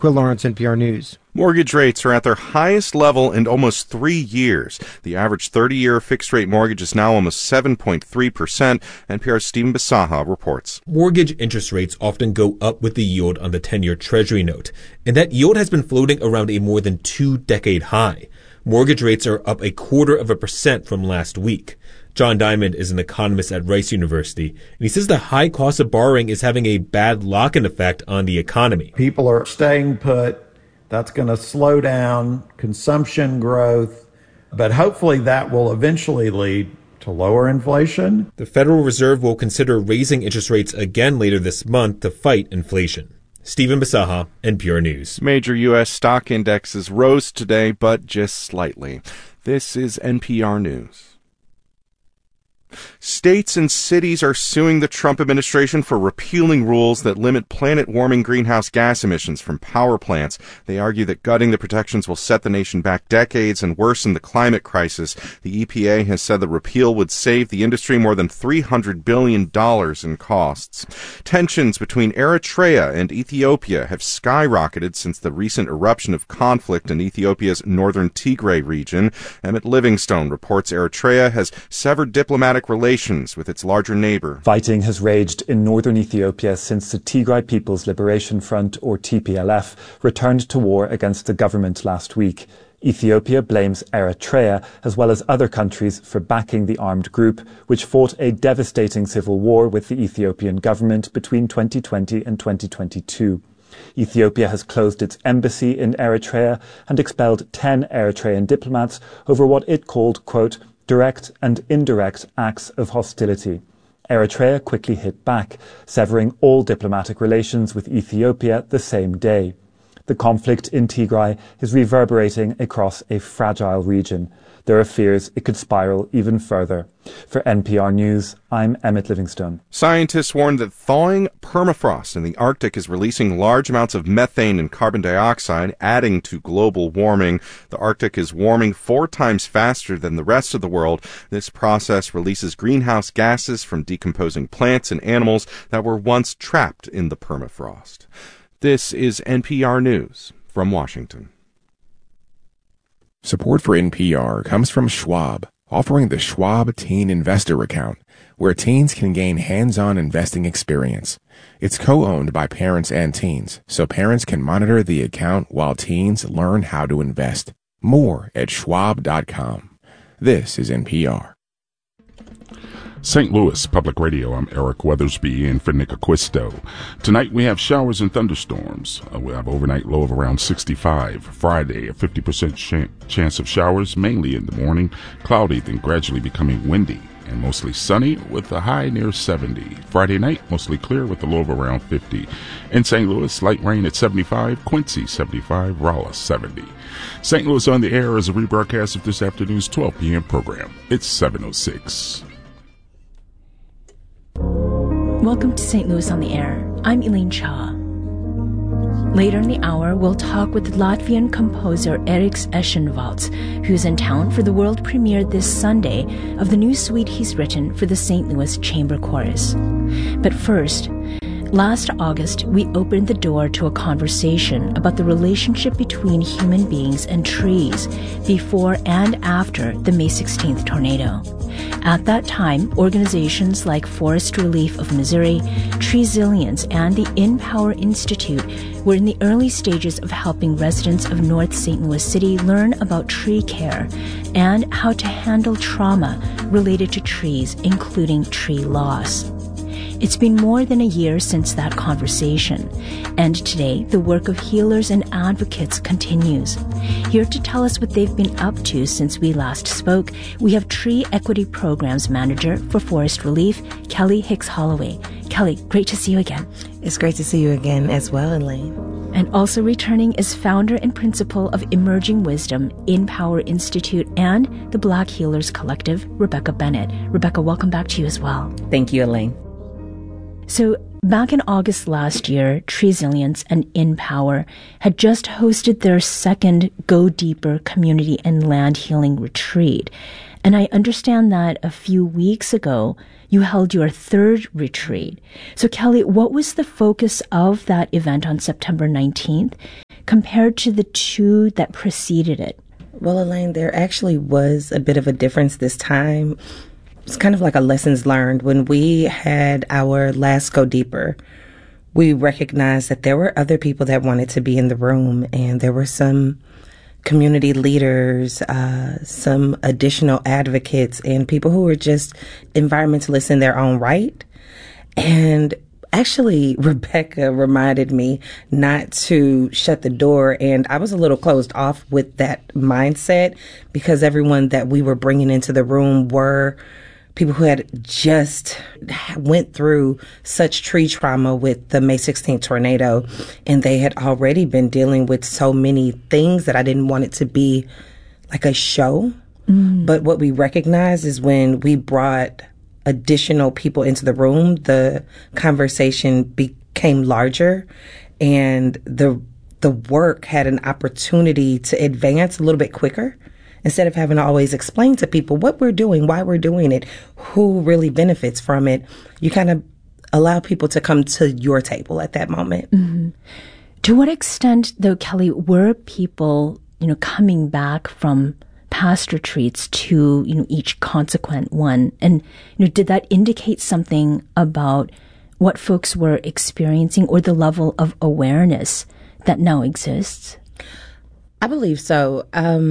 Will Lawrence, NPR News. Mortgage rates are at their highest level in almost 3 years. The average 30-year fixed-rate mortgage is now almost 7.3%. NPR's Stephen Bisaha reports. Mortgage interest rates often go up with the yield on the 10-year Treasury note, and that yield has been floating around a more than 2-decade high. Mortgage rates are up 0.25% from last week. John Diamond is an economist at Rice University, and he says the high cost of borrowing is having a bad lock-in effect on the economy. People are staying put. That's going to slow down consumption growth, but hopefully that will eventually lead to lower inflation. The Federal Reserve will consider raising interest rates again later this month to fight inflation. Stephen Bisaha, NPR News. Major U.S. stock indexes rose today, but just slightly. This is NPR News. States and cities are suing the Trump administration for repealing rules that limit planet-warming greenhouse gas emissions from power plants. They argue that gutting the protections will set the nation back decades and worsen the climate crisis. The EPA has said the repeal would save the industry more than $300 billion in costs. Tensions between Eritrea and Ethiopia have skyrocketed since the recent eruption of conflict in Ethiopia's northern Tigray region. Emmett Livingstone reports Eritrea has severed diplomatic relations with its larger neighbor. Fighting has raged in northern Ethiopia since the Tigray People's Liberation Front, or TPLF, returned to war against the government last week. Ethiopia blames Eritrea, as well as other countries, for backing the armed group, which fought a devastating civil war with the Ethiopian government between 2020 and 2022. Ethiopia has closed its embassy in Eritrea and expelled 10 Eritrean diplomats over what it called, quote, direct and indirect acts of hostility. Eritrea quickly hit back, severing all diplomatic relations with Ethiopia the same day. The conflict in Tigray is reverberating across a fragile region. There are fears it could spiral even further. For NPR News, I'm Emmett Livingstone. Scientists warn that thawing permafrost in the Arctic is releasing large amounts of methane and carbon dioxide, adding to global warming. The Arctic is warming 4 times faster than the rest of the world. This process releases greenhouse gases from decomposing plants and animals that were once trapped in the permafrost. This is NPR News from Washington. Support for NPR comes from Schwab, offering the Schwab Teen Investor Account, where teens can gain hands-on investing experience. It's co-owned by parents and teens, so parents can monitor the account while teens learn how to invest. More at schwab.com. This is NPR. St. Louis Public Radio, I'm Eric Weathersby in for Nick Acquisto. Tonight we have showers and thunderstorms. We have overnight low of around 65. Friday, a 50% chance of showers, mainly in the morning. Cloudy, then gradually becoming windy. And mostly sunny with a high near 70. Friday night, mostly clear with a low of around 50. In St. Louis, light rain at 75. Quincy, 75. Rolla, 70. St. Louis on the Air is a rebroadcast of this afternoon's 12 p.m. program. It's 7:06. Welcome to St. Louis on the Air. I'm Elaine Cha. Later in the hour, we'll talk with Latvian composer Eriks Eschenvalds, who's in town for the world premiere this Sunday of the new suite he's written for the St. Louis Chamber Chorus. But first, last August, we opened the door to a conversation about the relationship between human beings and trees before and after the May 16th tornado. At that time, organizations like Forest Relief of Missouri, Treezillions, and the InPower Institute were in the early stages of helping residents of North St. Louis City learn about tree care and how to handle trauma related to trees, including tree loss. It's been more than a year since that conversation, and today the work of healers and advocates continues. Here to tell us what they've been up to since we last spoke, we have Tree Equity Programs Manager for Forest Relief, Kelly Hicks Holloway. Kelly, great to see you again. It's great to see you again as well, Elaine. And also returning is founder and principal of Emerging Wisdom, InPower Institute, and the Black Healers Collective, Rebecca Bennett. Rebecca, welcome back to you as well. Thank you, Elaine. So back in August last year, Treezillions and InPower had just hosted their second Go Deeper Community and Land Healing Retreat. And I understand that a few weeks ago, you held your third retreat. So Kelly, what was the focus of that event on September 19th compared to the two that preceded it? Well, Elaine, there actually was a bit of a difference this time. It's kind of like a lessons learned. When we had our last Go Deeper, we recognized that there were other people that wanted to be in the room, and there were some community leaders, some additional advocates, and people who were just environmentalists in their own right. And actually, Rebecca reminded me not to shut the door, and I was a little closed off with that mindset because everyone that we were bringing into the room were people who had just went through such tree trauma with the May 16th tornado, and they had already been dealing with so many things that I didn't want it to be like a show. But what we recognized is when we brought additional people into the room, the conversation became larger, and the work had an opportunity to advance a little bit quicker. Instead of having to always explain to people what we're doing, why we're doing it, who really benefits from it, you kind of allow people to come to your table at that moment. Mm-hmm. To what extent, though, Kelly, were people, coming back from past retreats to, each consequent one? And, did that indicate something about what folks were experiencing or the level of awareness that now exists? I believe so.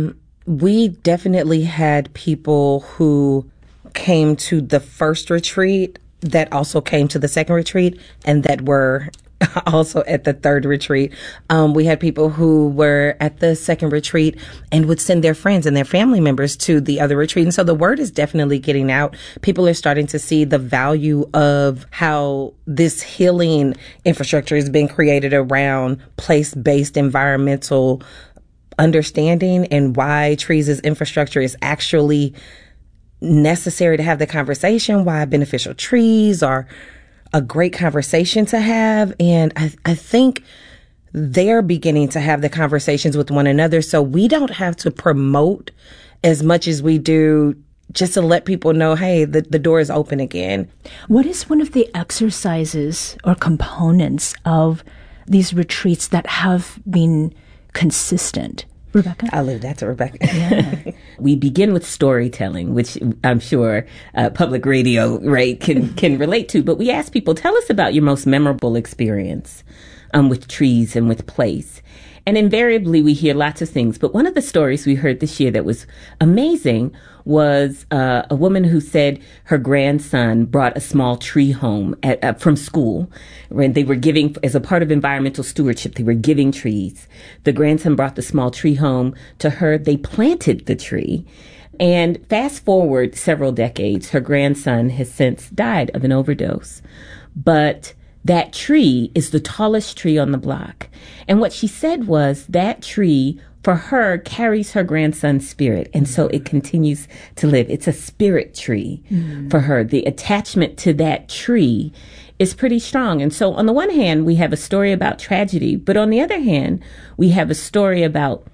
We definitely had people who came to the first retreat that also came to the second retreat and that were also at the third retreat. We had people who were at the second retreat and would send their friends and their family members to the other retreat. And so the word is definitely getting out. People are starting to see the value of how this healing infrastructure has been created around place-based environmental understanding and why trees as infrastructure is actually necessary to have the conversation, why beneficial trees are a great conversation to have. And I think they're beginning to have the conversations with one another. So we don't have to promote as much as we do just to let people know, hey, the door is open again. What is one of the exercises or components of these retreats that have been consistent? Rebecca? I'll leave that to Rebecca. Yeah. We begin with storytelling, which I'm sure public radio, right, can relate to. But we ask people, tell us about your most memorable experience with trees and with place. And invariably, we hear lots of things. But one of the stories we heard this year that was amazing was a woman who said her grandson brought a small tree home from school. When they were giving, as a part of environmental stewardship, they were giving trees. The grandson brought the small tree home to her. They planted the tree. And fast forward several decades, her grandson has since died of an overdose. But that tree is the tallest tree on the block. And what she said was that tree, for her, carries her grandson's spirit. And so it continues to live. It's a spirit tree for her. The attachment to that tree is pretty strong. And so on the one hand, we have a story about tragedy. But on the other hand, we have a story about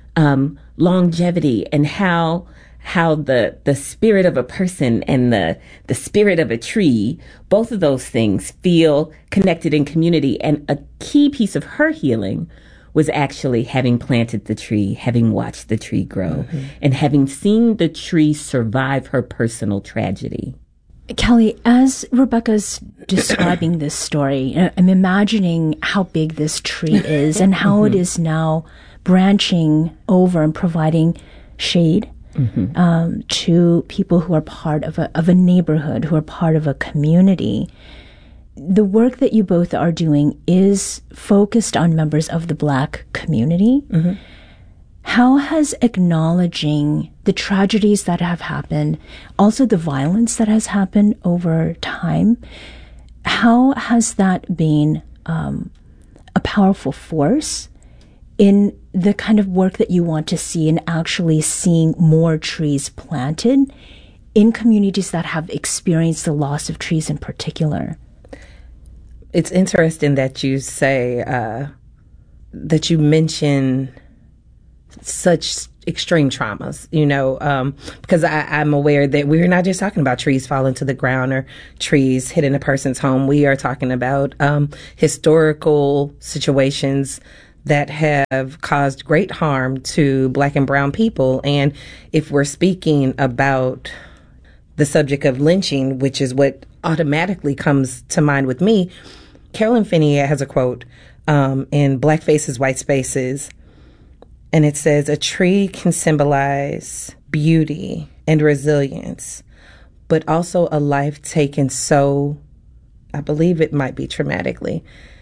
longevity and how the spirit of a person and the spirit of a tree, both of those things feel connected in community. And a key piece of her healing was actually having planted the tree, having watched the tree grow, and having seen the tree survive her personal tragedy. Kelly, as Rebecca's describing this story, I'm imagining how big this tree is and how it is now branching over and providing shade to people who are part of a neighborhood, who are part of a community. The work that you both are doing is focused on members of the Black community. How has acknowledging the tragedies that have happened, also the violence that has happened over time, how has that been a powerful force in the kind of work that you want to see in actually seeing more trees planted in communities that have experienced the loss of trees in particular? It's interesting that you say, that you mention such extreme traumas, because I'm aware that we're not just talking about trees falling to the ground or trees hitting a person's home. We are talking about historical situations that have caused great harm to Black and brown people. And if we're speaking about the subject of lynching, which is what automatically comes to mind with me, Carolyn Finney has a quote in Black Faces, White Spaces, and it says, "A tree can symbolize beauty and resilience, but also a life taken so, I believe it might be traumatically."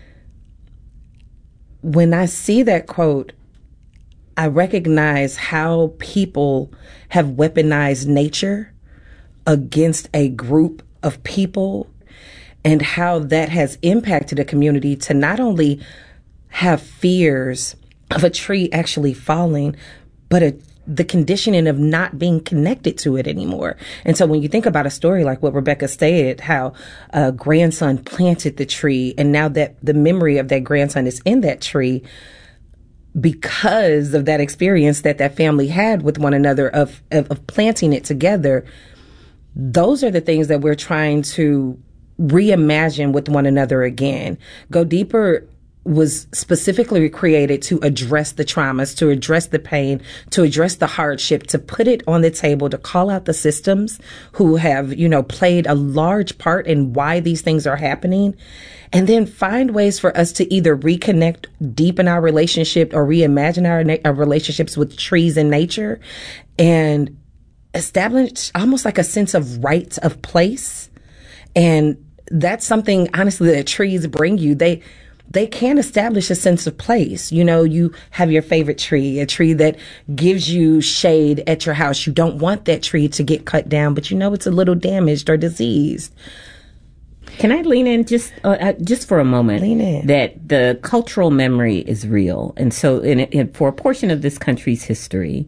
When I see that quote, I recognize how people have weaponized nature against a group of people, and how that has impacted a community to not only have fears of a tree actually falling, but the conditioning of not being connected to it anymore. And so when you think about a story like what Rebecca stated, how a grandson planted the tree, and now that the memory of that grandson is in that tree because of that experience that family had with one another of planting it together, those are the things that we're trying to reimagine with one another again. Go Deeper was specifically created to address the traumas, to address the pain, to address the hardship, to put it on the table, to call out the systems who have, played a large part in why these things are happening, and then find ways for us to either reconnect, deepen our relationship, or reimagine our relationships with trees and nature, and establish almost like a sense of rights of place. And that's something, honestly, that trees bring you. They can establish a sense of place. You have your favorite tree, a tree that gives you shade at your house. You don't want that tree to get cut down, but it's a little damaged or diseased. Can I lean in just for a moment? Lean in. That the cultural memory is real. And so for a portion of this country's history,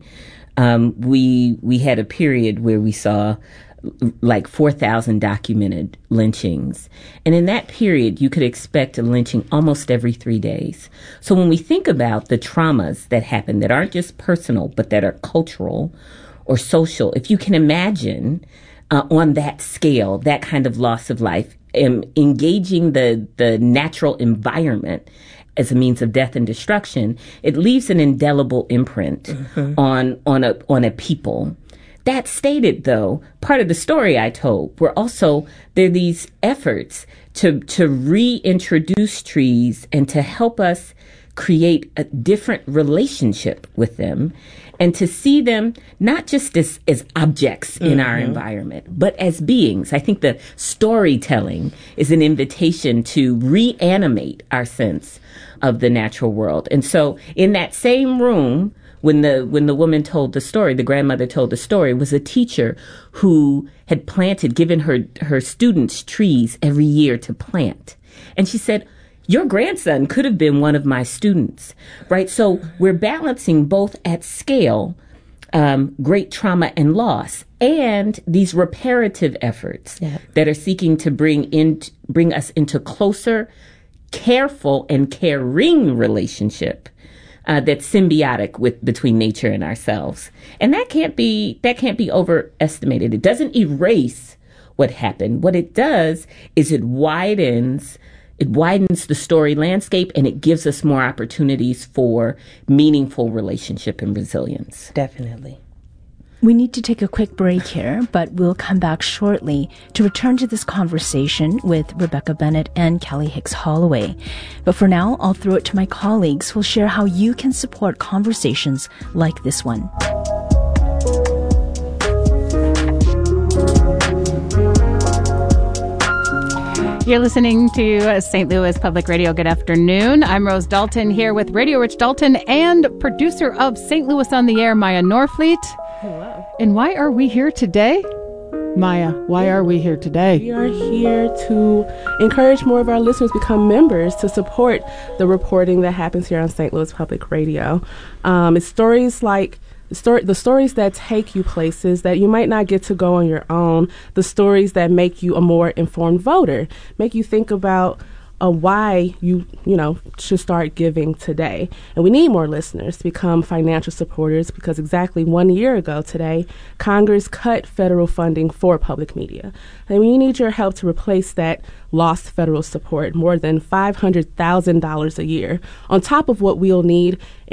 we had a period where we saw like 4,000 documented lynchings. And in that period, you could expect a lynching almost every 3 days. So when we think about the traumas that happen that aren't just personal, but that are cultural or social, if you can imagine on that scale, that kind of loss of life, engaging the natural environment as a means of death and destruction, it leaves an indelible imprint on a people. That stated, though, part of the story I told were also there are these efforts to reintroduce trees and to help us create a different relationship with them, and to see them not just as objects in our environment, but as beings. I think the storytelling is an invitation to reanimate our sense of the natural world. And so in that same room, when the woman told the story, the grandmother told the story, was a teacher who had given her students trees every year to plant. And she said, your grandson could have been one of my students, right? So we're balancing both at scale, great trauma and loss, and these reparative efforts that are seeking to bring us into closer, careful, and caring relationship that's symbiotic between nature and ourselves. And that can't be overestimated. It doesn't erase what happened. What it does is it widens the story landscape, and it gives us more opportunities for meaningful relationship and resilience. Definitely. We need to take a quick break here, but we'll come back shortly to return to this conversation with Rebecca Bennett and Kelly Hicks Holloway. But for now, I'll throw it to my colleagues who'll share how you can support conversations like this one. You're listening to St. Louis Public Radio. Good afternoon. I'm Rose Dalton here with Radio Rich Dalton and producer of St. Louis on the Air, Maya Norfleet. Hello. And why are we here today? Maya, why are we here today? We are here to encourage more of our listeners to become members to support the reporting that happens here on St. Louis Public Radio. It's stories like the stories that take you places that you might not get to go on your own, the stories that make you a more informed voter, make you think about why you should start giving today. And we need more listeners to become financial supporters, because exactly 1 year ago today, Congress cut federal funding for public media. And we need your help to replace that lost federal support, more than $500,000 a year, on top of what we'll need